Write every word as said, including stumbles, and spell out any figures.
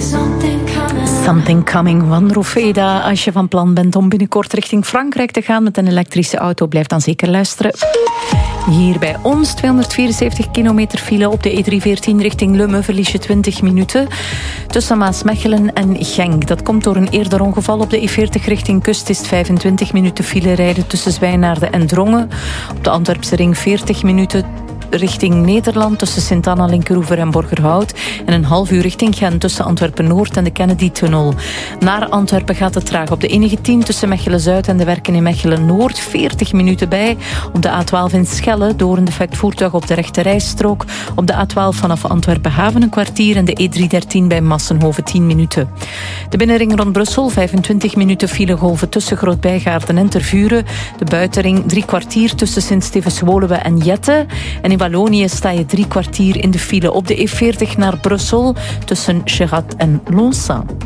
Something Coming van Rofeda. Als je van plan bent om binnenkort richting Frankrijk te gaan met een elektrische auto, blijf dan zeker luisteren. Hier bij ons tweehonderdvierenzeventig kilometer file op de E driehonderdveertien richting Lummen, verlies je twintig minuten. Tussen Maasmechelen en Genk. Dat komt door een eerder ongeval. Op de E veertig richting Kust is het vijfentwintig minuten file rijden tussen Zwijnaarden en Drongen. Op de Antwerpse ring veertig minuten richting Nederland tussen Sint-Anna, Linkeroever en Borgerhout. En een half uur richting Gent tussen Antwerpen-Noord en de Kennedy-tunnel. Naar Antwerpen gaat het traag op de E negentien tussen Mechelen-Zuid en de Werken in Mechelen-Noord. veertig minuten bij. Op de A twaalf in Schelle door een defect voertuig op de rechte rijstrook. Op de A twaalf vanaf Antwerpen-Haven een kwartier en de E driehonderddertien bij Massenhoven tien minuten. De binnenring rond Brussel vijfentwintig minuten filegolven tussen Groot-Bijgaarden en Tervuren. De buitenring drie kwartier tussen Sint-Stevens-Woluwe en Jette. En in Wallonië sta je drie kwartier in de file op de E veertig naar Brussel tussen Cherat en Lonsan.